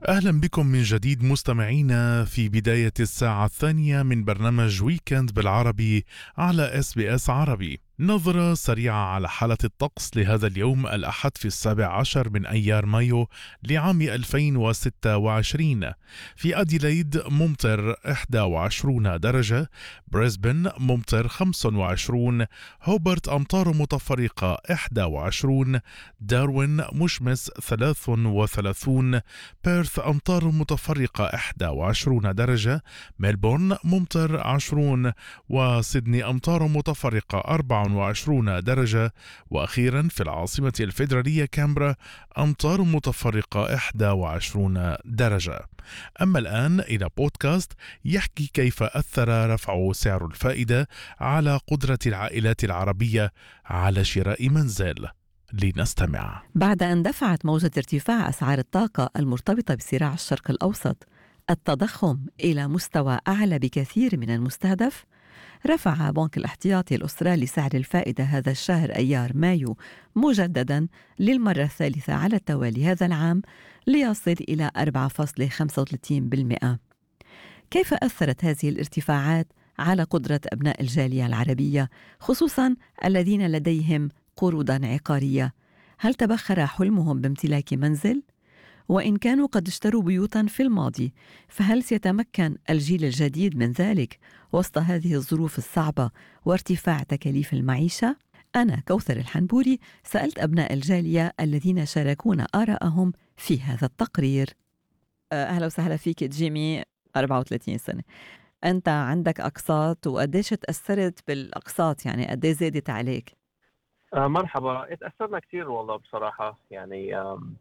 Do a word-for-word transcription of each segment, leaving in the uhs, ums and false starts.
أهلا بكم من جديد مستمعينا في بداية الساعة الثانية من برنامج ويكند بالعربي على اس بي اس عربي. نظرة سريعة على حالة الطقس لهذا اليوم الأحد في السابع عشر من أيار مايو لعام ألفين وستة وعشرين. في أديلايد ممطر إحدى وعشرين درجة، بريسبن ممطر خمسة وعشرين، هوبرت أمطار متفرقة إحدى وعشرين، داروين مشمس ثلاثة وثلاثين، بيرث أمطار متفرقة إحدى وعشرين درجة، ميلبورن ممطر عشرين، وسيدني أمطار متفرقة أربعة وعشرين درجة، وأخيرا في العاصمة الفيدرالية كامبرا أمطار متفرقة إحدى وعشرين درجة. أما الآن إلى بودكاست يحكي كيف أثر رفع سعر الفائدة على قدرة العائلات العربية على شراء منزل. لنستمع. بعد أن دفعت موجة ارتفاع أسعار الطاقة المرتبطة بصراع الشرق الأوسط التضخم إلى مستوى أعلى بكثير من المستهدف، رفع بنك الاحتياطي الأسترالي سعر الفائدة هذا الشهر أيار مايو مجددا للمرة الثالثة على التوالي هذا العام ليصل إلى أربعة فاصلة خمسة وثلاثين بالمئة. كيف أثرت هذه الارتفاعات على قدرة أبناء الجالية العربية، خصوصا الذين لديهم قروضاً عقارية؟ هل تبخر حلمهم بامتلاك منزل؟ وإن كانوا قد اشتروا بيوتاً في الماضي، فهل سيتمكن الجيل الجديد من ذلك وسط هذه الظروف الصعبة وارتفاع تكاليف المعيشة؟ أنا كوثر الحنبوري سألت أبناء الجالية الذين شاركونا آراءهم في هذا التقرير. أهلا وسهلا فيك جيمي، أربعة وثلاثين سنة. أنت عندك أقساط، وقديش تأثرت بالأقساط؟ يعني قديش زادت عليك؟ آه مرحبا. اتأثرنا كثير والله بصراحة، يعني آم،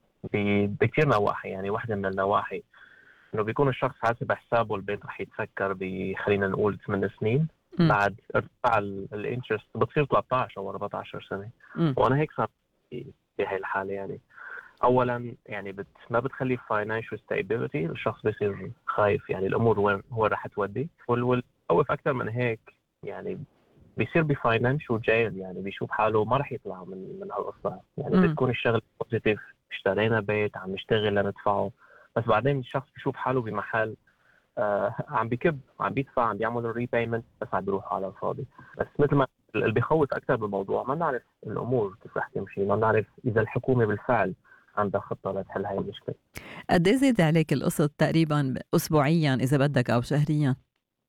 ب- بكثير نواحي. يعني واحدة من النواحي إنه بيكون الشخص حاسب حسابه البيت رح يتسكر بخلينا نقول ثمان سنين. م. بعد ارتفاع الانترست بتصير ثلاثة عشر أو أربعة عشر سنة، م. وأنا هيك صار في هاي الحالة. يعني أولا يعني بت ما بتخلي financial stability، الشخص بيصير خايف يعني الأمور وين هو رح تودي. وال- والخوف أكثر من هيك يعني بيصير بفاينانشال جايل، يعني بيشوف حاله ما رح يطلع من من هالقصة. يعني م. بتكون الشغل بوزيتيف، اشترينا بيت عم نشتغل لندفعه، بس بعدين الشخص بيشوف حاله بمحل آه عم بيكب، عم بيدفع، عم بيعمل الريبايمنت، بس عم بيروح على الفاضي. بس مثل ما اللي بيخوف أكثر بالموضوع، ما نعرف الأمور كيف رح تمشي، ما نعرف إذا الحكومة بالفعل عندها خطة لتحل هاي المشكلة. قديش زاد عليك القسط؟ تقريبا أسبوعيا إذا بدك أو شهريا؟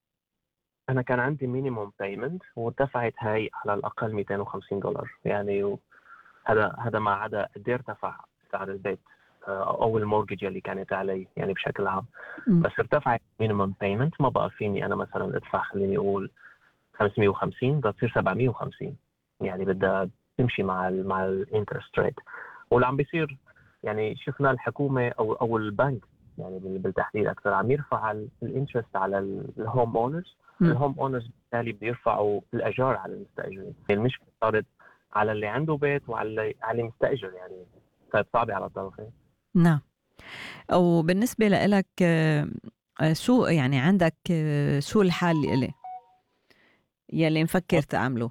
أنا كان عندي مينيموم بايمنت وارتفعت هاي على الأقل مئتين وخمسين دولار. يعني هذا هذا ما عدا قد ارتفع سعر البيت آه، او المورجج اللي كانت علي يعني بشكل عام. م. بس ارتفع مينيمم بايمنت، ما بقى فيني انا مثلا ادفع خليني اقول خمسمية وخمسين، بدها تصير سبعمية وخمسين. يعني بدها تمشي مع ال مع الانترست ريت. واللي عم بيصير يعني شفنا الحكومه او او البنك يعني بالتحديد اكثر عم يرفع الانترست على الهوم اونرز. م. الهوم اونرز بالتالي بيرفعوا الاجار على المستاجرين. المشكله صارت على اللي عنده بيت وعلى اللي على المستاجر، يعني صارت صعبه على الطرفين. نعم. وبالنسبة لك، آه، آه، شو يعني عندك، آه، شو الحل اللي يلي مفكر تعمله؟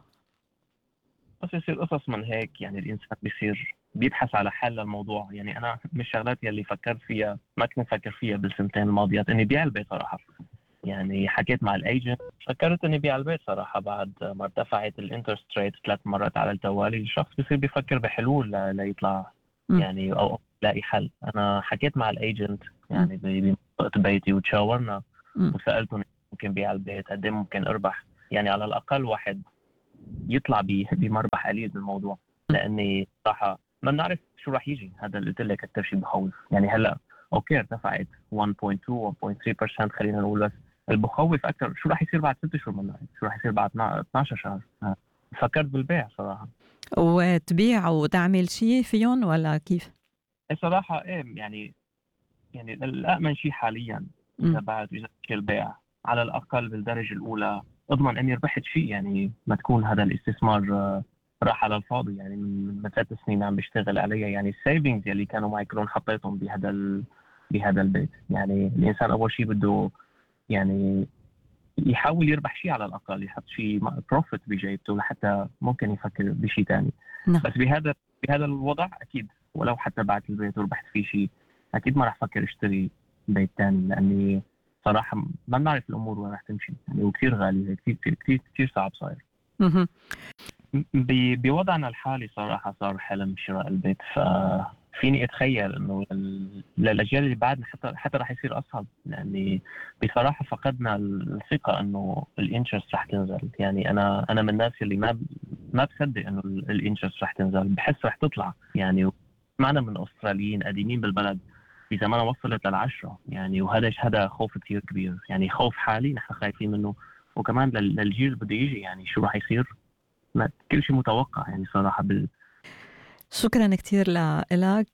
بس يصير قصص من هيك، يعني الانسان بيصير بيبحث على حل للموضوع. يعني انا من الشغلات يلي فكرت فيها، ما كنت فكر فيها بالسنتين الماضيات، اني بيع البيت صراحه. يعني حكيت مع الايجنت، فكرت اني بيع البيت صراحه. بعد ما ارتفعت الانترست ريت ثلاث مرات على التوالي، الشخص بيصير بيفكر بحلول ل- ليطلع م. يعني او لاقي حل. انا حكيت مع الايجنت يعني ب- بمنطقه بيتي وتشاورنا، م. وسالته ممكن بيع البيت قد ايه ممكن اربح، يعني على الاقل واحد يطلع ب- بمربح قليل بالموضوع. لاني صراحه ما بنعرف شو راح يجي. هذا اللي قلت لك اكثر شيء بخوف. يعني هلا اوكي ارتفعت واحد فاصلة اثنين واحد فاصلة ثلاثة بالمئة خلينا نقول، بس اللي بخوف اكثر شو راح يصير بعد ست شهور. ما بنعرف شو راح يصير بعد اثناشر شهر. فكرت بالبيع صراحه. وتبيع وتعمل شيء فيهم ولا كيف؟ الصراحه ايه، يعني يعني الامن شيء حاليا م. اذا بعد اذا البيع على الاقل بالدرجه الاولى اضمن اني ربحت شيء، يعني ما تكون هذا الاستثمار آه، راح على الفاضي. يعني من من ثلاث سنين عم بشتغل عليها، يعني السيفنجز اللي كانوا معي كلهم حطيتهم بهذا ال... بهذا البيت. يعني الانسان اول شيء بده يعني يحاول يربح شيء، على الاقل يحط شيء بروفيت بجيبته لحتى ممكن يفكر بشيء ثاني. نعم. بس بهذا بهذا الوضع اكيد ولو حتى بعت البيت وربحت فيه شيء، اكيد ما راح افكر اشتري بيت تاني، لاني صراحه ما بنعرف الامور وين راح تمشي يعني، وكثير غالي، كثير كثير كثير كثير صعب صاير. مهم. ب- بوضعنا الحالي صراحه صار حلم شراء البيت، ففيني اتخيل انه ال- للاجيال اللي بعدنا حتى حتى راح يصير اصعب، لاني بصراحه فقدنا الثقه انه الانترست راح تنزل. يعني انا انا من الناس اللي ما ب- ما بصدق انه الانترست راح تنزل، بحس راح تطلع يعني. معنا من استراليين قديمين بالبلد بزمانها وصلت للعشرة يعني، وهذا هذا خوف كتير كبير يعني، خوف حالي نحن خايفين منه، وكمان لل- للجيل اللي بده يجي يعني شو راح يصير. ما كل شيء متوقع يعني صراحة بال... شكرا كتير لك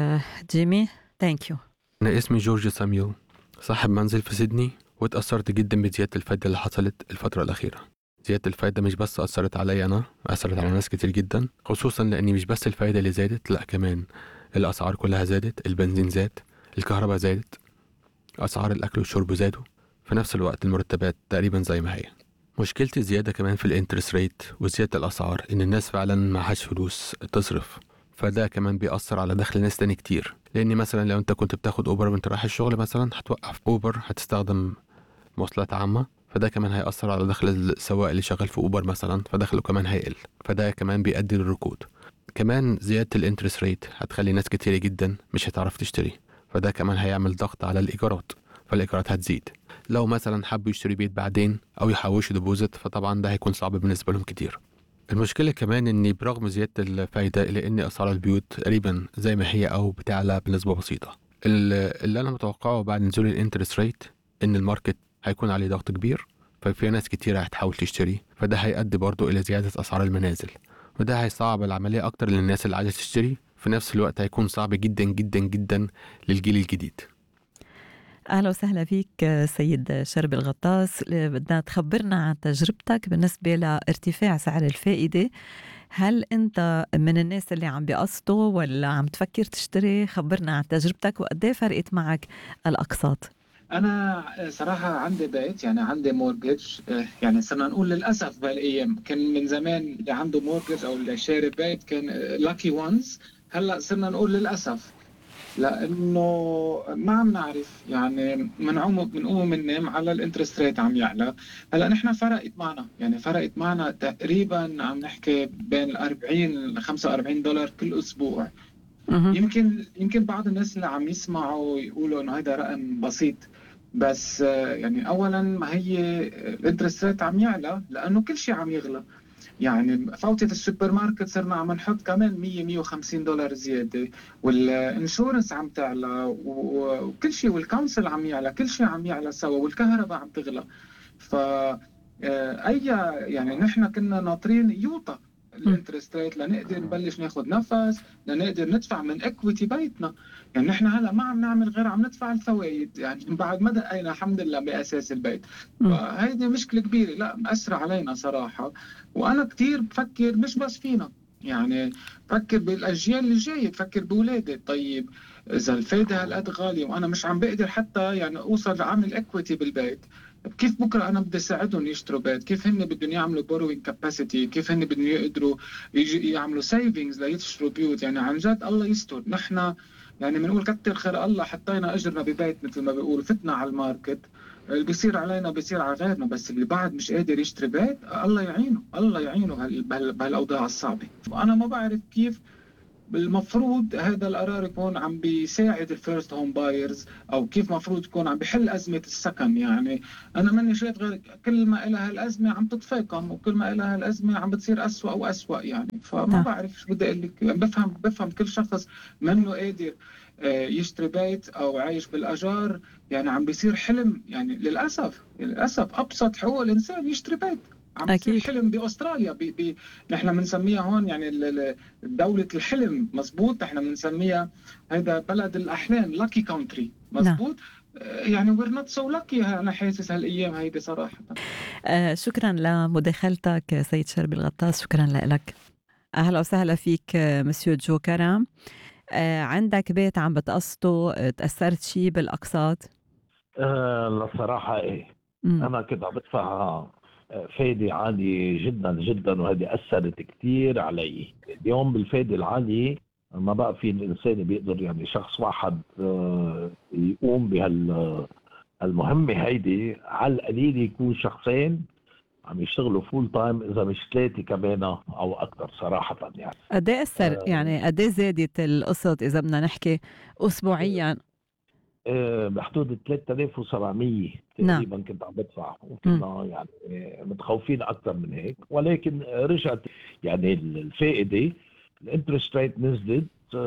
جيمي. ثانك يو. أنا اسمي جورج ساميول، صاحب منزل في سيدني، واتأثرت جدا بزيادة الفايدة اللي حصلت الفترة الأخيرة. زيادة الفايدة مش بس أثرت علي أنا، أثرت على ناس كتير جدا، خصوصا لأني مش بس الفايدة اللي زادت، لأ كمان الأسعار كلها زادت. البنزين زاد، الكهرباء زادت، أسعار الأكل والشرب زادوا، في نفس الوقت المرتبات تقريبا زي ما هي. مشكلتي زيادة كمان في الانترست ريت وزيادة الأسعار، إن الناس فعلا معهاش فلوس تصرف، فده كمان بيأثر على دخل ناس تاني كتير. لأن مثلا لو أنت كنت بتاخد أوبر وأنت رايح الشغل مثلا، هتوقف أوبر، هتستخدم مواصلات عامة، فده كمان هيأثر على دخل السواق اللي شغال في أوبر مثلا، فدخله كمان هيقل، فده كمان بيؤدي للركود. كمان زيادة الانترست ريت هتخلي ناس كتير جدا مش هتعرف تشتري، فده كمان هيعمل ضغط على الإيجارات، فالإيجارات هتزيد. لو مثلا حبوا يشتري بيت بعدين أو يحوشوا ديبوزيت، فطبعا ده هيكون صعب بالنسبة لهم كتير. المشكلة كمان إن برغم زيادة الفايدة إلا إن أسعار البيوت تقريبا زي ما هي أو بتعلى بنسبة بسيطة. ال- اللي أنا متوقعه بعد نزول الانترست ريت إن الماركت هيكون عليه ضغط كبير، ففي ناس كتير هتحاول تشتري، فده هيؤدي برضو إلى زيادة أسعار المنازل، وده هيصعب العملية أكتر للناس اللي عايزة تشتري. في نفس الوقت هيكون صعب جدا جدا جدا للجيل الجديد. أهلا وسهلا فيك سيد شرب الغطاس. بدنا تخبرنا عن تجربتك بالنسبة لارتفاع سعر الفائدة. هل أنت من الناس اللي عم بيقسطوا ولا عم تفكر تشتري؟ خبرنا عن تجربتك وقد ايه فرقت معك الأقساط. أنا صراحة عندي بيت، يعني عندي مورجج، يعني صرنا نقول للأسف بهالأيام. كان من زمان اللي عنده مورجج أو اللي شاري بيت كان لاكي وانز، هلأ صرنا نقول للأسف، لأنه ما عم نعرف يعني منعوم بنقوم بننام على الانترست ريت عم يعلى. هلا نحن فرقت معنا، يعني فرقت معنا تقريبا عم نحكي بين أربعين ل خمسة وأربعين دولار كل أسبوع. مهم. يمكن يمكن بعض الناس اللي عم يسمعوا يقولوا انه هذا رقم بسيط، بس آه، يعني اولا ما هي الانترست ريت عم يعلى لانه كل شيء عم يغلى. يعني فوتة السوبر ماركت صرنا عم نحط كمان مية مية وخمسين دولار زيادة، والانشورنس عم تعلى و- وكل شيء، والكونسل عم يعلى، كل شيء عم يعلى سوا، والكهرباء عم تغلى. ف آه، اي يعني نحن كنا ناطرين يوطى الانترست ريت لنقدر نبلش ناخذ نفس، لنقدر ندفع من اكويتي بيتنا. يعني نحن هلا ما عم نعمل غير عم ندفع الفوائد، يعني بعد ما دقينا الحمد لله باساس البيت. مم. فهيدي مشكله كبيره، لا مأثرة علينا صراحه. وانا كتير بفكر مش بس فينا، يعني بفكر بالاجيال اللي جايه، بفكر باولادي. طيب اذا الفايده هالقد غاليه وانا مش عم بقدر حتى يعني اوصل لعمل اكويتي بالبيت، كيف بكره انا بدي اساعدهم يشتروا بيت؟ كيف هن بدهم يعملوا بوروينج كاباسيتي؟ كيف هن بدهم يقدروا يجي يعملوا سيفنجز ليشتروا بيوت؟ يعني عن جد الله يستر. نحن يعني بنقول كتر خير الله حطينا اجرنا ببيت، مثل ما بيقولوا فتنا على الماركت. اللي بيصير علينا بيصير على غيرنا، بس اللي بعد مش قادر يشتري بيت الله يعينه، الله يعينه بهال- بهال- بهالاوضاع الصعبه. وانا ما بعرف كيف بالمفروض هذا القرار يكون عم بيساعد الفيرست هوم بايرز، او كيف مفروض يكون عم بيحل ازمه السكن. يعني انا ماني شايف غير كل ما لها الازمه عم تتفاقم، وكل ما لها الازمه عم بتصير اسوء واسوء. يعني فما نعم. بعرف شو بدي اقول لك. بفهم بفهم كل شخص منه قادر آه، يشتري بيت او عايش بالاجار، يعني عم بيصير حلم. يعني للاسف للاسف ابسط حقوق الانسان يشتري بيت عم بيصير أكيد. حلم باستراليا. بي بي نحن بنسميها هون يعني ال- ال- دولة الحلم، مزبوط. احنا بنسميها هذا بلد الأحلام، لاكي كونتري، مزبوط. آه، يعني we're not so lucky. أنا حاسس هالأيام هيدي صراحة. آه شكرا لمداخلتك سيد شرب الغطاس، شكرا لك. أهلا وسهلا فيك آه، مسيو جو كرم. آه عندك بيت عم بتقسطه، آه، تأثرت شي بالأقساط؟ آه الصراحة إيه، مم. أنا كنت عم بدفع آه، فايدة عالية جدا جدا، وهذه أثرت كتير علي. اليوم بالفايدة العالية ما بقى في الإنسان بيقدر يعني شخص واحد يقوم بهالمهمة هيدي، على القليل يكون شخصين عم يشتغلوا فول تايم، إذا مش ثلاثة كمان أو أكثر صراحة. يعني قد ايه أثر آه يعني قد ايه زادت القسط إذا بدنا نحكي أسبوعيا؟ آه بحدود ثلاثة آلاف وسبعمية نعم. تقريبا كنت عم بدفع، وكنا يعني متخوفين أكثر من هيك، ولكن رجعت يعني الفائدة الانترست ريت نزلت،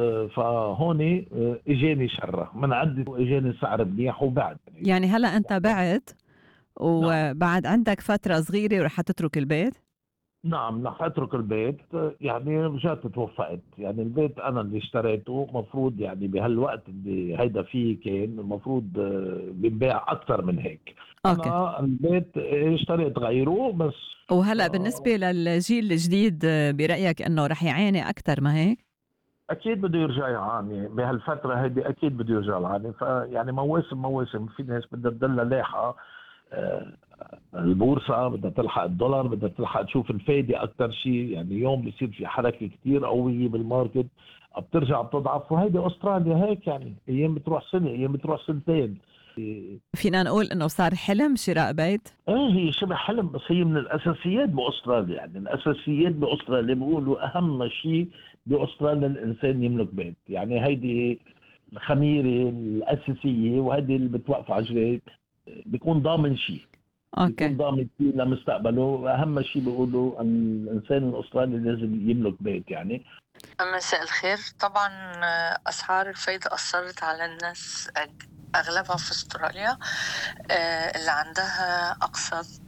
فهون اجاني شره من عدة واجاني سعر منيح وبعد. يعني هلا انت بعد وبعد عندك فتره صغيره ورح تترك البيت؟ نعم رح اترك البيت، يعني رجعت توفقت. يعني البيت انا اللي اشتريته، مفروض يعني بهالوقت اللي هيدا فيه كان المفروض بينباع اكثر من هيك. أوكي. انا البيت اشتريت غيره بس. وهلا بالنسبه للجيل الجديد برايك انه رح يعاني اكثر ما هيك؟ اكيد بده يرجع يعاني بهالفتره هيدي، اكيد بده يرجع يعاني. فيعني مواسم مواسم، في ناس بدها تضلها لاحقه آه البورصه، بدها تلحق الدولار، بدها تلحق تشوف الفايده اكثر شيء. يعني يوم بيصير في حركه كثير قويه بالماركت بترجع بتضعف، وهيدي استراليا هيك. يعني ايام بتروح سنه، ايام بتروح سنتين. فينا نقول انه صار حلم شراء بيت؟ ايه هي شبه حلم، بس هي من الاساسيات باستراليا. يعني الاساسيات باستراليا بيقولوا اهم شيء باستراليا الانسان يملك بيت. يعني هيدي الخميره الاساسيه، وهيدي اللي بتوقف على جريت، بيكون ضامن شيء. اوكي. بيكون ضامن شيء لمستقبله. اهم شيء بيقولوا ان الانسان الاسترالي لازم يملك بيت. يعني مساء الخير. طبعا اسعار الفايده اثرت على الناس اغلبها في استراليا اللي عندها اقساط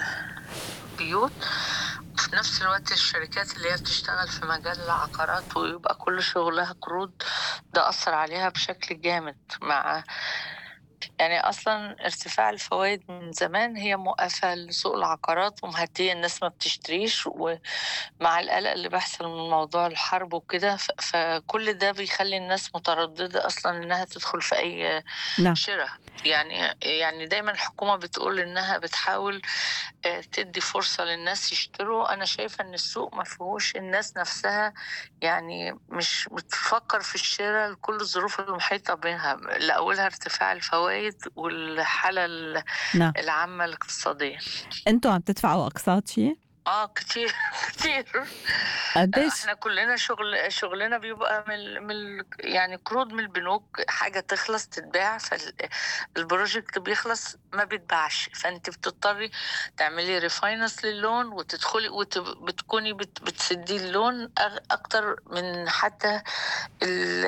بيوت، وفي نفس الوقت الشركات اللي هي بتشتغل في مجال العقارات ويبقى كل شغلها قروض، ده اثر عليها بشكل جامد. مع يعني اصلا ارتفاع الفوائد من زمان هي موقفه لسوق العقارات ومهديه الناس ما بتشتريش، ومع القلق اللي بيحصل من موضوع الحرب وكده، فكل ده بيخلي الناس متردده اصلا انها تدخل في اي نعم. شراء. يعني يعني دايما الحكومه بتقول انها بتحاول تدي فرصه للناس يشتروا. انا شايفه ان السوق ما فيهوش الناس نفسها يعني مش بتفكر في الشراء لكل الظروف المحيطه بها، لاولها ارتفاع الفوائد والحاله نعم. العامه الاقتصاديه. انتوا عم تدفعوا اقساط شيء؟ اه كتير كتير. قديش؟ احنا كلنا شغل شغلنا بيبقى من من يعني قروض من البنوك، حاجه تخلص تتباع، فالبروجكت بيخلص ما بيتباعش، فانت بتضطري تعملي ريفاينانس للون وتدخلي وبتكوني بتسدي اللون اكتر من حتى ال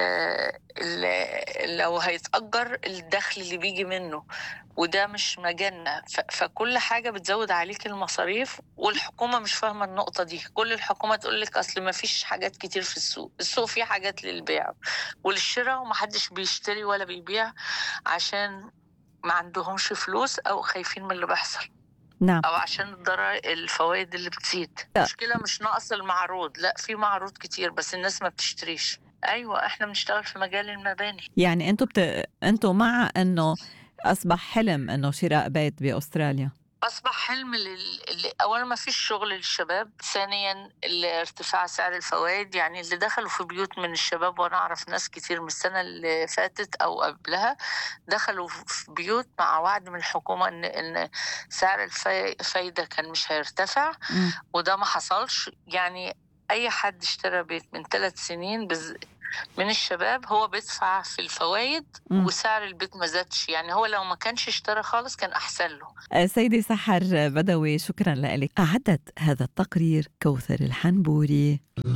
ال لو هيتأجر الدخل اللي بيجي منه، وده مش مجالنا. فكل حاجة بتزود عليك المصاريف، والحكومة مش فاهمة النقطة دي. كل الحكومة تقول لك أصل ما فيش حاجات كتير في السوق. السوق فيه حاجات للبيع وللشراء، ومحدش بيشتري ولا بيبيع عشان ما عندهمش فلوس أو خايفين من اللي بيحصل. نعم. أو عشان الضرائب الفوائد اللي بتزيد. المشكلة مش ناقص المعروض، لا في معروض كتير بس الناس ما بتشتريش. أيوة احنا بنشتغل في مجال المباني. يعني انتوا بت... انتوا مع انه اصبح حلم انه شراء بيت باستراليا؟ اصبح حلم اللي اولا ما فيش شغل للشباب، ثانيا ارتفاع سعر الفوائد. يعني اللي دخلوا في بيوت من الشباب، وانا اعرف ناس كتير من السنه اللي فاتت او قبلها دخلوا في بيوت مع وعد من الحكومه ان ان سعر الفايده كان مش هيرتفع، م. وده ما حصلش. يعني اي حد اشترى بيت من ثلاث سنين بز... من الشباب هو بيدفع في الفوائد م. وسعر البيت ما زادش. يعني هو لو ما كانش اشترى خالص كان أحسن له. سيدي سحر بدوي، شكرا لك. أعدت هذا التقرير كوثر الحنبوري.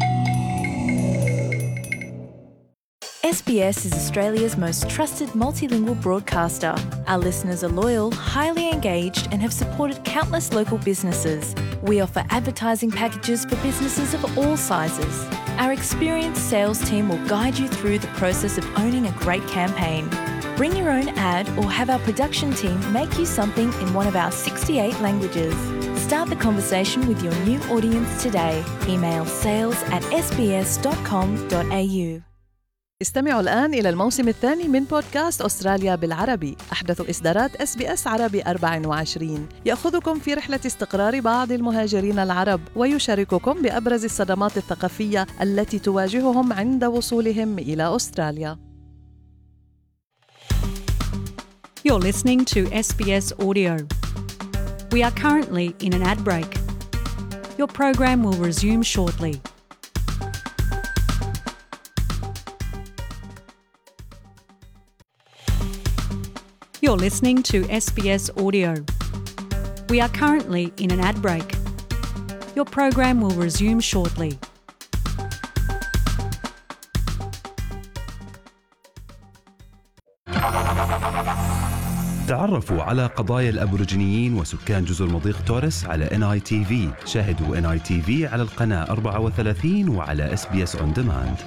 S B S is Australia's most trusted multilingual broadcaster. Our listeners are loyal, highly engaged, and have supported countless local businesses. We offer advertising packages for businesses of all sizes. Our experienced sales team will guide you through the process of owning a great campaign. Bring your own ad or have our production team make you something in one of our sixty-eight languages. Start the conversation with your new audience today. Email sales at s b s dot com dot a u. استمعوا الآن إلى الموسم الثاني من بودكاست أستراليا بالعربي، أحدث إصدارات إس بي إس عربي أربعة وعشرين، يأخذكم في رحلة استقرار بعض المهاجرين العرب ويشارككم بأبرز الصدمات الثقافية التي تواجههم عند وصولهم إلى أستراليا. You're listening to S B S Audio. We are currently in an ad break. Your program will resume shortly. You're listening to S B S Audio. We are currently in an ad break. Your program will resume shortly. تعرفوا على قضايا الأبوريجينيين وسكان جزر مضيق توريس على إن آي تي في. شاهدوا إن آي تي في على القناة أربعة وثلاثين وعلى إس بي إس On Demand.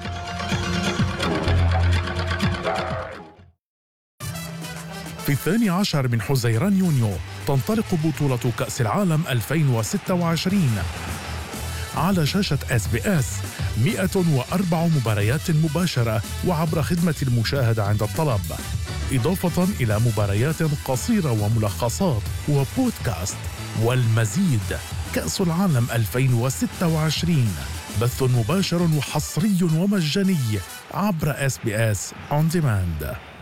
في الثاني عشر من حزيران يونيو تنطلق بطولة كأس العالم ألفين وستة وعشرين على شاشة إس بي إس. مئة وأربع مباريات مباشرة وعبر خدمة المشاهدة عند الطلب، إضافة إلى مباريات قصيرة وملخصات وبودكاست والمزيد. كأس العالم ألفين وستة وعشرين بث مباشر وحصري ومجاني عبر إس بي إس On Demand.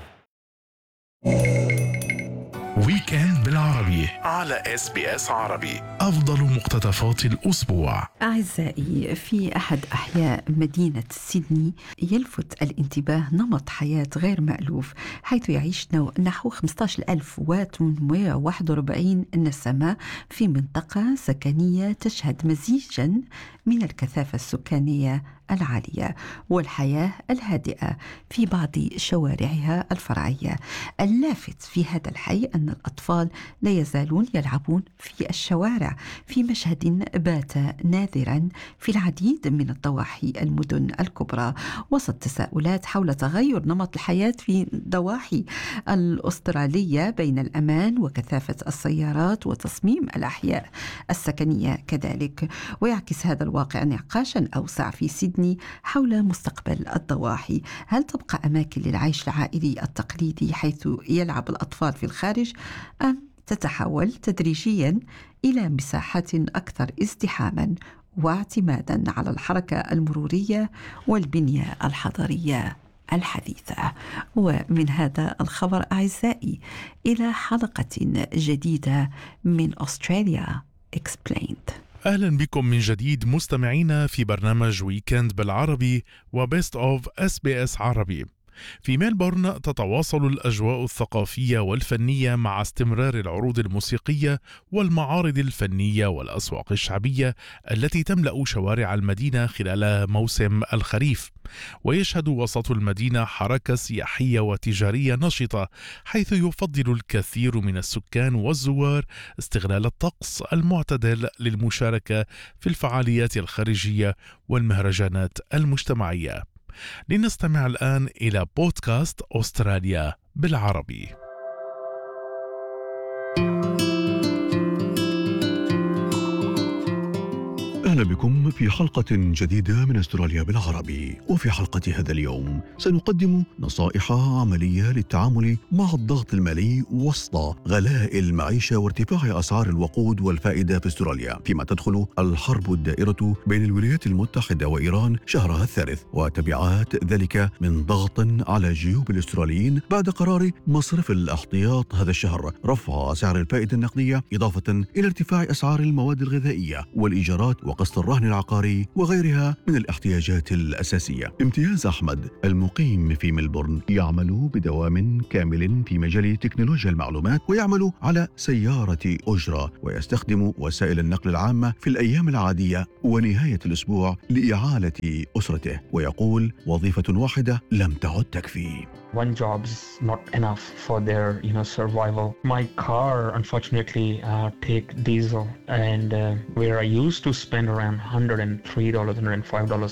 ويكند بالعربي على إس بي إس عربي، أفضل مقتطفات الأسبوع. أعزائي، في أحد أحياء مدينة سيدني يلفت الانتباه نمط حياة غير مألوف، حيث يعيش نحو خمسة عشر ألف وثمانمائة وواحد وأربعين نسمة في منطقة سكنية تشهد مزيجاً من الكثافة السكانية العالية والحياة الهادئة في بعض شوارعها الفرعية. اللافت في هذا الحي أن الأطفال لا يزالون يلعبون في الشوارع، في مشهد بات نادرا في العديد من الضواحي المدن الكبرى، وسط تساؤلات حول تغير نمط الحياة في الضواحي الأسترالية بين الأمان وكثافة السيارات وتصميم الأحياء السكنية كذلك. ويعكس هذا الواقع نقاشا أوسع في سيدني حول مستقبل الضواحي. هل تبقى أماكن للعيش العائلي التقليدي حيث يلعب الأطفال في الخارج، أم تتحول تدريجيا إلى مساحات أكثر ازدحاما واعتمادا على الحركة المرورية والبنية الحضرية الحديثة؟ ومن هذا الخبر أعزائي إلى حلقة جديدة من أستراليا Explained. أهلا بكم من جديد مستمعينا في برنامج ويكند بالعربي وبيست أوف إس بي إس عربي. في ميلبورن تتواصل الأجواء الثقافية والفنية مع استمرار العروض الموسيقية والمعارض الفنية والأسواق الشعبية التي تملأ شوارع المدينة خلال موسم الخريف. ويشهد وسط المدينة حركة سياحية وتجارية نشطة، حيث يفضل الكثير من السكان والزوار استغلال الطقس المعتدل للمشاركة في الفعاليات الخارجية والمهرجانات المجتمعية. لنستمع الآن إلى بودكاست أستراليا بالعربي. أهلا بكم في حلقة جديدة من أستراليا بالعربي. وفي حلقة هذا اليوم سنقدم نصائح عملية للتعامل مع الضغط المالي وسط غلاء المعيشة وارتفاع أسعار الوقود والفائدة في أستراليا، فيما تدخل الحرب الدائرة بين الولايات المتحدة وإيران شهرها الثالث، وتبعات ذلك من ضغط على جيوب الأستراليين بعد قرار مصرف الاحتياط هذا الشهر رفع سعر الفائدة النقدية، إضافة إلى ارتفاع أسعار المواد الغذائية والإيجارات وقسط الرهن العقاري وغيرها من الاحتياجات الأساسية. امتياز أحمد المقيم في ملبورن يعمل بدوام كامل في مجال تكنولوجيا المعلومات، ويعمل على سيارة أجرة، ويستخدم وسائل النقل العامة في الأيام العادية ونهاية الأسبوع لإعالة أسرته، ويقول وظيفة واحدة لم تعد تكفي. One job is not enough for their, you know, survival. My car, unfortunately, uh, take diesel, and uh, where I used to spend around one hundred three dollars, one hundred five dollars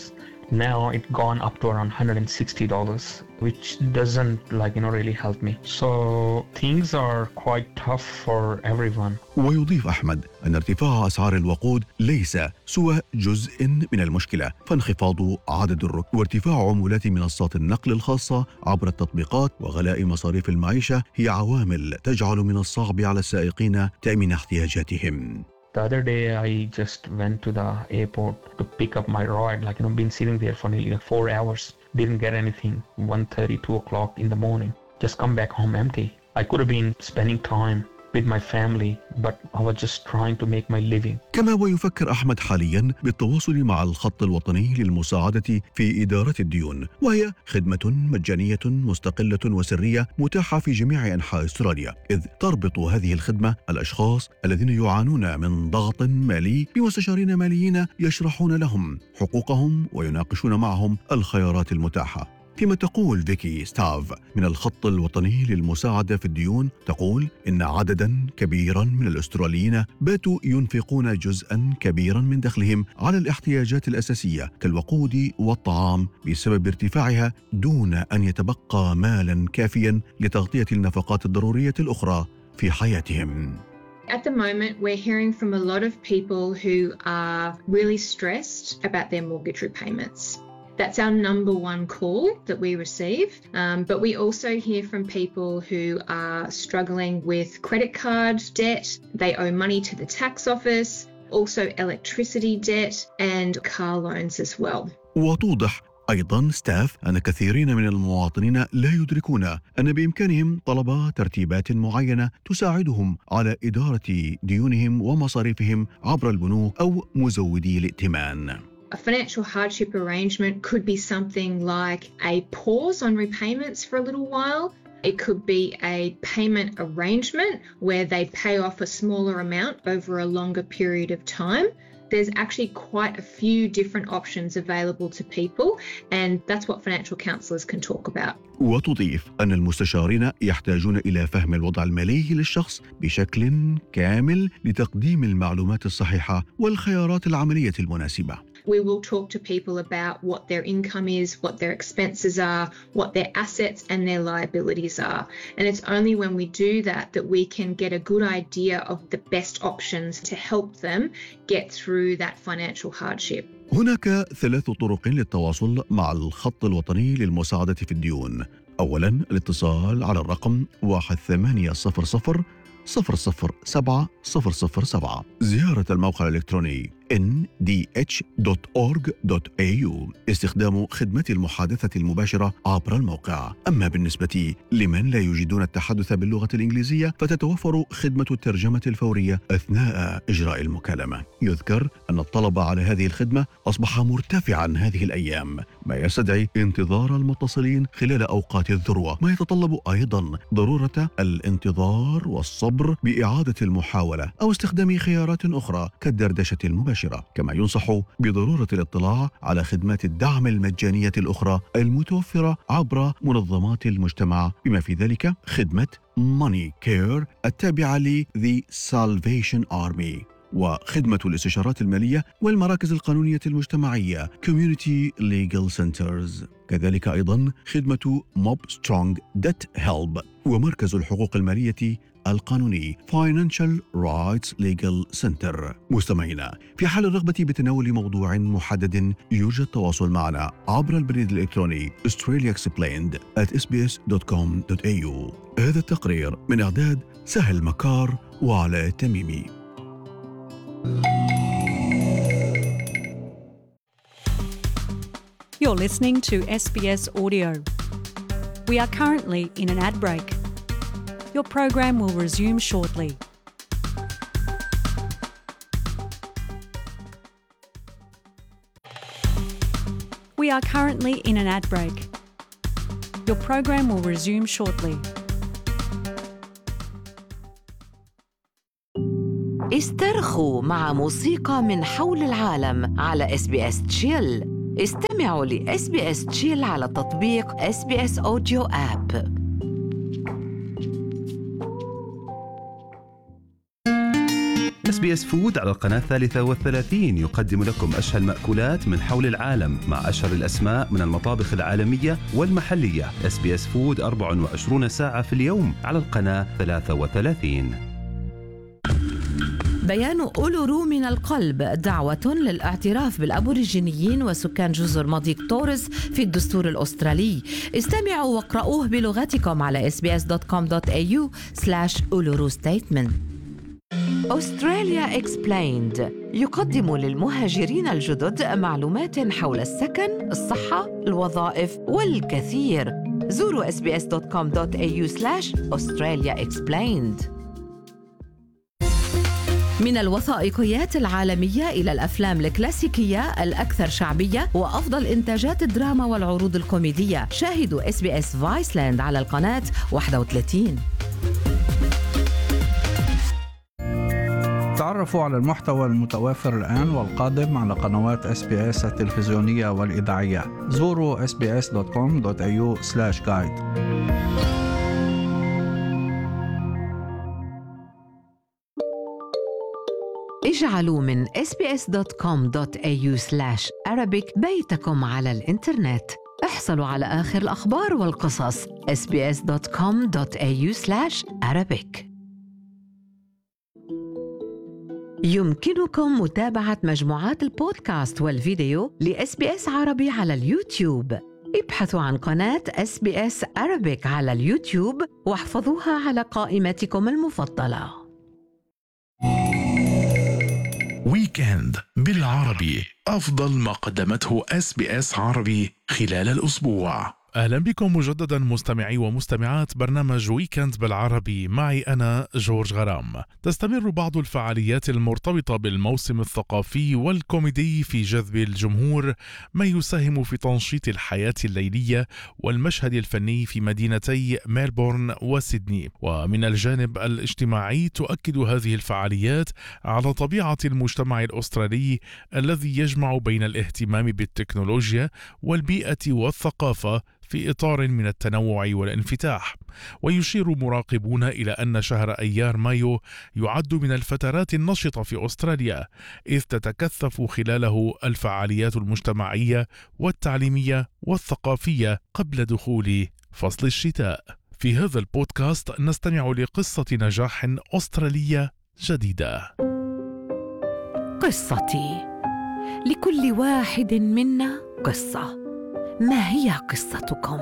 Now it's gone up to around one hundred sixty dollars, which doesn't like, you know, really help me. So things are quite tough for everyone. ويضيف أحمد أن ارتفاع أسعار الوقود ليس سوى جزء من المشكلة، فانخفاض عدد الركب وارتفاع عمولات منصات النقل الخاصة عبر التطبيقات وغلاء مصاريف المعيشة هي عوامل تجعل من الصعب على السائقين تأمين احتياجاتهم. The other day, I just went to the airport to pick up my ride. Like, you know, been sitting there for nearly like four hours. Didn't get anything. one thirty, two o'clock in the morning. Just come back home empty. I could have been spending time with my family, but I was just trying to make my living. كما ويفكر أحمد حاليا بالتواصل مع الخط الوطني للمساعدة في إدارة الديون، وهي خدمة مجانية مستقلة وسرية متاحة في جميع أنحاء أستراليا، إذ تربط هذه الخدمة الأشخاص الذين يعانون من ضغط مالي بمستشارين ماليين يشرحون لهم حقوقهم ويناقشون معهم الخيارات المتاحة. فيما تقول فيكي ستاف من الخط الوطني للمساعدة في الديون، تقول إن عدداً كبيراً من الأستراليين باتوا ينفقون جزءاً كبيراً من دخلهم على الاحتياجات الأساسية كالوقود والطعام بسبب ارتفاعها دون أن يتبقى مالاً كافياً لتغطية النفقات الضرورية الأخرى في حياتهم. At the moment, we're hearing from a lot of people who are really stressed about their mortgage repayments. That's our number one call that we receive. Um, but we also hear from people who are struggling with credit card debt. They owe money to the tax office, also electricity debt and car loans as well. وتوضح أيضاً ستاف أن كثيرين من المواطنين لا يدركون أن بإمكانهم طلب ترتيبات معينة تساعدهم على إدارة ديونهم ومصاريفهم عبر البنوك أو مزودي الائتمان. A financial hardship arrangement could be something like a pause on repayments for a little while. It could be a payment arrangement where they pay off a smaller amount over a longer period of time. There's actually quite a few different options available to people, and that's what financial counsellors can talk about. وتضيف أن المستشارين يحتاجون إلى فهم الوضع المالي للشخص بشكل كامل لتقديم المعلومات الصحيحة والخيارات العملية المناسبة. We will talk to people about what their income is, what their expenses are, what their assets and their liabilities are. And it's only when we do that that we can get a good idea of the best options to help them get through that financial hardship. هناك ثلاث طرق للتواصل مع الخط الوطني للمساعدة في الديون. أولاً الاتصال على الرقم واحد ثمانية صفر صفر صفر صفر سبعة صفر صفر سبعة، زيارة الموقع الإلكتروني إن دي إتش دوت أورغ دوت إيه يو، استخدام خدمة المحادثة المباشرة عبر الموقع. أما بالنسبة لمن لا يجيدون التحدث باللغة الإنجليزية فتتوفر خدمة الترجمة الفورية أثناء إجراء المكالمة. يذكر أن الطلب على هذه الخدمة أصبح مرتفعاً هذه الأيام، ما يستدعي انتظار المتصلين خلال أوقات الذروة، ما يتطلب أيضاً ضرورة الانتظار والصبر بإعادة المحاولة أو استخدام خيارات أخرى كالدردشة المباشرة. كما ينصح بضرورة الاطلاع على خدمات الدعم المجانية الأخرى المتوفرة عبر منظمات المجتمع، بما في ذلك خدمة Money Care التابعة ل The Salvation Army، وخدمة الاستشارات المالية والمراكز القانونية المجتمعية Community Legal Centers. كذلك أيضا خدمة Mob Strong Debt Help ومركز الحقوق المالية القانوني Financial Rights Legal Center. مستمعينا، في حال الرغبة بتناول موضوع محدد يرجى التواصل معنا عبر البريد الإلكتروني australia explained at s b s dot com dot a u. هذا التقرير من إعداد سهل مكار وعلاء التميمي. You're listening to S B S Audio. We are currently in an ad break. Your program will resume shortly. We are currently in an ad break. Your program will resume shortly. استرخوا مع موسيقى من حول العالم على إس بي إس Chill. استمعوا ل إس بي إس Chill على تطبيق إس بي إس Audio App. إس بي إس فود على القناة الثالثة والثلاثين يقدم لكم أشهى المأكولات من حول العالم مع أشهر الأسماء من المطابخ العالمية والمحلية. إس بي إس فود أربع وعشرين ساعة في اليوم على القناة ثلاثة وثلاثين. بيان أولورو من القلب دعوة للاعتراف بالأبوريجينيين وسكان جزر مضيق توريس في الدستور الأسترالي. استمعوا واقرأوه بلغتكم على إس بي إس دوت كوم دوت إيه يو سلاش أولورو ستيتمنت. أستراليا إكسبلايند يقدم للمهاجرين الجدد معلومات حول السكن، الصحة، الوظائف والكثير. زوروا إس بي إس دوت كوم دوت إيه يو سلاش أستراليا إكسبلايند. من الوثائقيات العالمية إلى الأفلام الكلاسيكية الأكثر شعبية وأفضل إنتاجات الدراما والعروض الكوميدية، شاهدوا إس بي إس فايسلاند على القناة واحد وثلاثين. تعرفوا على المحتوى المتوافر الآن والقادم على قنوات إس بي إس التلفزيونية والإذاعية. زوروا إس بي إس دوت كوم دوت إيه يو سلاش جايد. اجعلوا من إس بي إس دوت كوم دوت إيه يو سلاش Arabic بيتكم على الإنترنت. احصلوا على آخر الأخبار والقصص. إس بي إس دوت كوم دوت إيه يو سلاش Arabic. يمكنكم متابعة مجموعات البودكاست والفيديو لإس بي إس عربي على اليوتيوب. ابحثوا عن قناة إس بي إس Arabic على اليوتيوب واحفظوها على قائمتكم المفضلة. ويكند بالعربي، أفضل ما قدمته إس بي إس عربي خلال الأسبوع. أهلا بكم مجددا مستمعي ومستمعات برنامج ويكند بالعربي، معي أنا جورج غرام. تستمر بعض الفعاليات المرتبطة بالموسم الثقافي والكوميدي في جذب الجمهور، ما يساهم في تنشيط الحياة الليلية والمشهد الفني في مدينتي ميلبورن وسيدني. ومن الجانب الاجتماعي تؤكد هذه الفعاليات على طبيعة المجتمع الأسترالي الذي يجمع بين الاهتمام بالتكنولوجيا والبيئة والثقافة في إطار من التنوع والانفتاح. ويشير مراقبون إلى أن شهر أيار مايو يعد من الفترات النشطة في أستراليا، إذ تتكثف خلاله الفعاليات المجتمعية والتعليمية والثقافية قبل دخول فصل الشتاء. في هذا البودكاست نستمع لقصة نجاح أسترالية جديدة. قصتي، لكل واحد منا قصة. ما هي قصتكم؟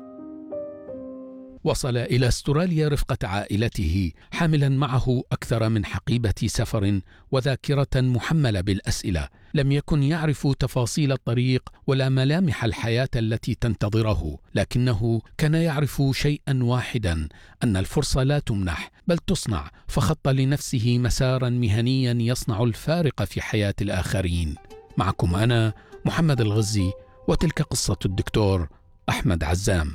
وصل إلى أستراليا رفقة عائلته حاملا معه أكثر من حقيبة سفر وذاكرة محملة بالأسئلة. لم يكن يعرف تفاصيل الطريق ولا ملامح الحياة التي تنتظره، لكنه كان يعرف شيئا واحدا، أن الفرصة لا تمنح بل تصنع، فخط لنفسه مسارا مهنيا يصنع الفارق في حياة الآخرين. معكم أنا محمد الغزي، وتلك قصة الدكتور أحمد عزام.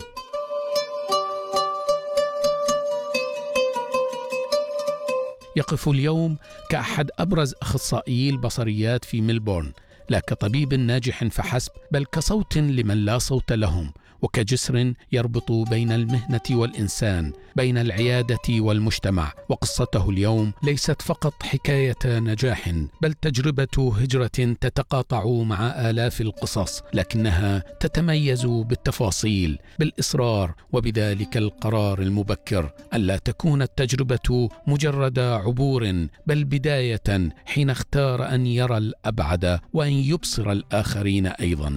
يقف اليوم كأحد أبرز أخصائيي البصريات في ميلبورن، لا كطبيب ناجح فحسب، بل كصوت لمن لا صوت لهم، وكجسر يربط بين المهنة والإنسان، بين العيادة والمجتمع. وقصته اليوم ليست فقط حكاية نجاح، بل تجربة هجرة تتقاطع مع آلاف القصص، لكنها تتميز بالتفاصيل، بالإصرار، وبذلك القرار المبكر ألا تكون التجربة مجرد عبور، بل بداية حين اختار أن يرى الأبعد وأن يبصر الآخرين أيضا.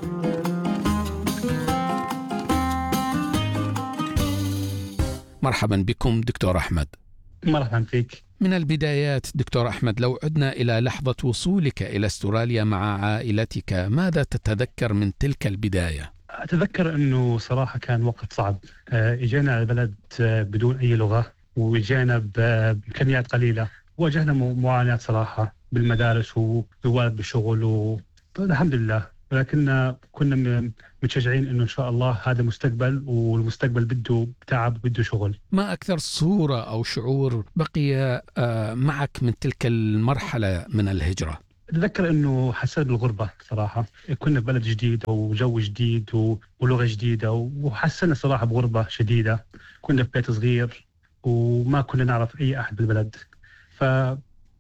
مرحبا بكم دكتور أحمد. مرحبا فيك. من البدايات دكتور أحمد، لو عدنا إلى لحظة وصولك إلى أستراليا مع عائلتك، ماذا تتذكر من تلك البداية؟ أتذكر أنه صراحة كان وقت صعب. إجينا البلد بدون أي لغة، وإجينا بإمكانيات قليلة، واجهنا معاناة صراحة بالمدارس والوالد بالشغل، والحمد لله. ولكن كنا متشجعين إنه إن شاء الله هذا مستقبل، والمستقبل بده تعب بده شغل. ما أكثر صورة أو شعور بقي معك من تلك المرحلة من الهجرة؟ أتذكر إنه حسيت بالغربة صراحة. كنا في بلد جديد وجو جديد ولغة جديدة، وحسنا صراحة بغربة شديدة. كنا في بيت صغير وما كنا نعرف أي أحد بالبلد، ف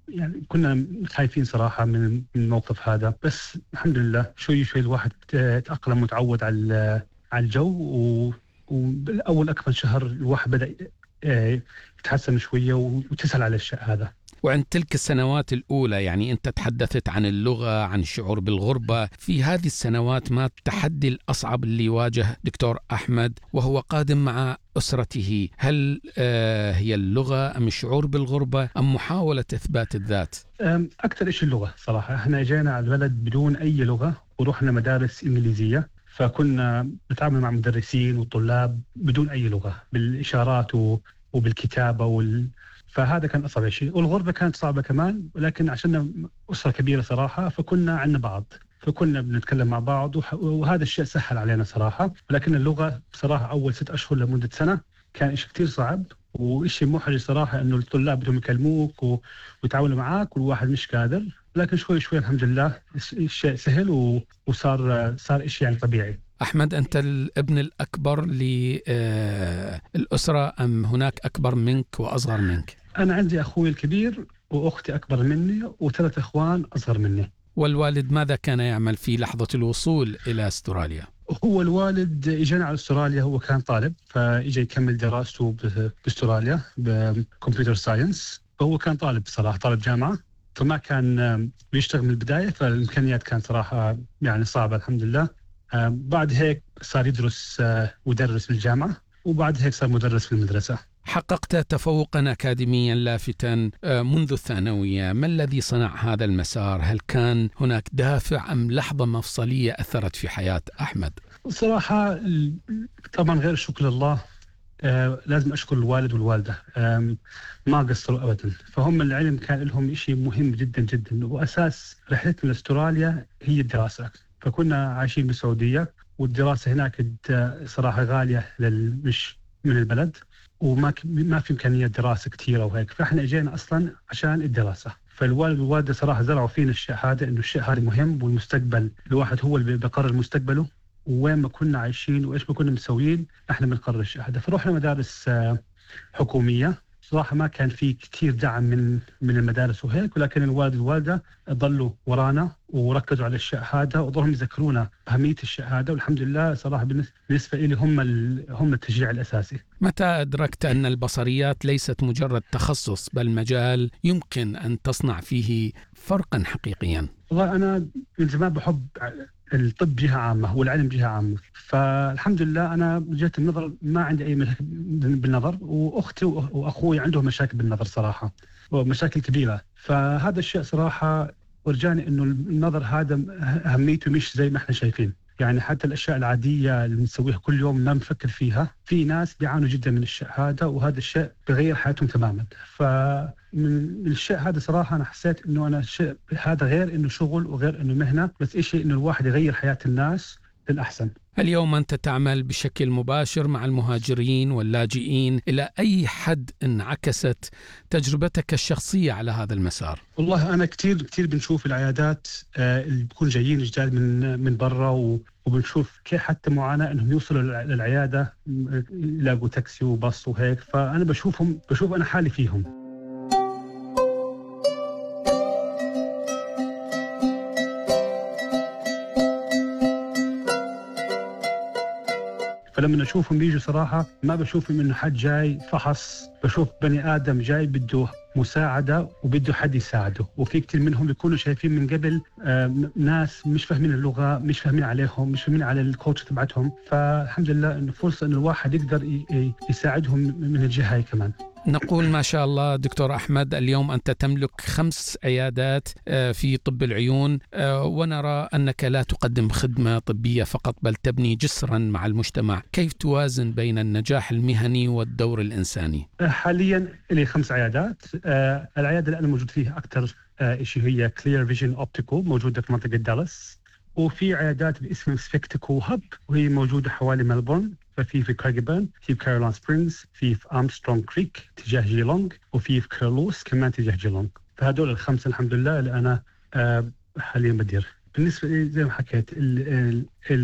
يعني كنا خايفين صراحة من الموقف هذا، بس الحمد لله شوي شوي الواحد تأقلم وتعود على على الجو، وبالأول أكمل شهر الواحد بدأ يتحسن شوية وتسهل على الشيء هذا. وعند تلك السنوات الأولى يعني أنت تحدثت عن اللغة، عن الشعور بالغربة، في هذه السنوات ما التحدي الأصعب اللي واجه دكتور أحمد وهو قادم مع أسرته؟ هل آه هي اللغة أم الشعور بالغربة أم محاولة إثبات الذات؟ أكثر إشي اللغة صراحة. إحنا جينا على البلد بدون أي لغة ورحنا مدارس إنجليزية، فكنا نتعامل مع مدرسين وطلاب بدون أي لغة، بالإشارات وبالكتابة وال... فهذا كان أصعب شيء. والغربة كانت صعبة كمان، ولكن عشان أسرة كبيرة صراحة فكنا عنا بعض، فكنا بنتكلم مع بعض، وهذا الشيء سهل علينا صراحة. ولكن اللغة بصراحة أول ست أشهر لمدة سنة كان إشي كتير صعب، وإشي محرج صراحة إنه الطلاب بدهم يكلموك ويتعاملوا معاك والواحد مش قادر. لكن شوي شوي الحمد لله الشيء سهل وصار صار إشي يعني طبيعي. أحمد، أنت الابن الأكبر للأسرة أم هناك أكبر منك وأصغر منك؟ أنا عندي أخوي الكبير وأختي أكبر مني وثلاث إخوان أصغر مني. والوالد ماذا كان يعمل في لحظة الوصول إلى أستراليا؟ هو الوالد إجانا على أستراليا، هو كان طالب فإجا يكمل دراسته بأستراليا بكمبيوتر ساينس، فهو كان طالب صراحة، طالب جامعة، فما كان بيشتغل من البداية، فالإمكانيات كانت صراحة يعني صعبة. الحمد لله بعد هيك صار يدرس ودرس بالجامعة، وبعد هيك صار مدرس في المدرسة. حققت تفوقا أكاديميا لافتا منذ الثانوية، ما الذي صنع هذا المسار؟ هل كان هناك دافع أم لحظة مفصلية أثرت في حياة أحمد؟ صراحة طبعا غير الشكر لله، آه لازم أشكر الوالد والوالدة، آه ما قصروا أبدا. فهم العلم كان لهم إشي مهم جدا جدا، وأساس رحلتنا لأستراليا هي الدراسة. فكنا عايشين بالسعودية، والدراسة هناك صراحة غالية مش من البلد، وما ما في إمكانية دراسة كثيرة وهيك، فإحنا إجينا أصلاً عشان الدراسة. فالوالد والوالدة صراحة زرعوا فينا الشيء هذا، إنه الشيء هذا مهم، والمستقبل الواحد هو اللي بيقرر مستقبله، وين ما كنا عايشين وإيش ما كنا مسويين إحنا بنقرر الشيء هذا. فروحنا مدارس حكومية، صراحة ما كان في كتير دعم من من المدارس وهيك، ولكن الوالد والوالدة ضلوا ورانا وركزوا على الشيء هذا، وضلهم يذكرونا أهمية الشيء هذا، والحمد لله صراحة بالنسبة لي هم هم التشجيع الأساسي. متى أدركت أن البصريات ليست مجرد تخصص بل مجال يمكن أن تصنع فيه فرقا حقيقيا؟ والله أنا من زمان بحب الطب جهة عامة والعلم جهة عامة، فالحمد لله أنا جيت النظر ما عندي أي مشاكل بالنظر، وأختي وأخوي عندهم مشاكل بالنظر صراحة، ومشاكل كبيرة. فهذا الشيء صراحة ورجاني إنه النظر هذا أهميته مش زي ما إحنا شايفين. يعني حتى الأشياء العادية اللي نسويها كل يوم ما نفكر فيها، في ناس بيعانوا جدا من الشيء هذا، وهذا الشيء بغير حياتهم تماما. فمن الشيء هذا صراحة أنا حسيت إنه أنا الشيء هذا غير إنه شغل وغير إنه مهنة، بس إشي إنه الواحد يغير حياة الناس للأحسن. اليوم أنت تعمل بشكل مباشر مع المهاجرين واللاجئين، إلى أي حد انعكست تجربتك الشخصية على هذا المسار؟ والله أنا كتير كتير بنشوف العيادات اللي بيكون جايين جداد من من برا، وبنشوف كيف حتى معاناة إنهم يوصلوا للعيادة يلاقوا تاكسي وباص وهيك، فأنا بشوفهم بشوف أنا حالي فيهم. فلما نشوفهم بيجوا صراحة ما بشوفهم إنه حد جاي فحص، بشوف بني آدم جاي بده مساعدة وبده حد يساعده. وفي كتير منهم بيكونوا شايفين من قبل ناس مش فاهمين اللغة، مش فاهمين عليهم، مش فاهمين على الكوتش تبعتهم. فالحمد لله إنه فرصة إنه الواحد يقدر يساعدهم من الجهة هاي كمان. نقول ما شاء الله دكتور أحمد، اليوم أنت تملك خمس عيادات في طب العيون، ونرى أنك لا تقدم خدمة طبية فقط بل تبني جسرا مع المجتمع. كيف توازن بين النجاح المهني والدور الإنساني؟ حاليا لي خمس عيادات. العيادة اللي أنا موجود فيها أكثر شيء هي كلير فيجن أوبتيكو، موجودة في منطقة دالاس، وفي عيادات باسم سبيكتيكو هاب وهي موجودة حوالي ملبورن، ففي في كراغيبرن، في كارولين سبرينغز، في في أرمسترونغ كريك تجاه جيلونغ، وفي في كيرلوس كمان تجاه جيلونغ. فهدول الخمسة الحمد لله اللي أنا حاليا بدير. بالنسبة لي زي ما حكيت ال ال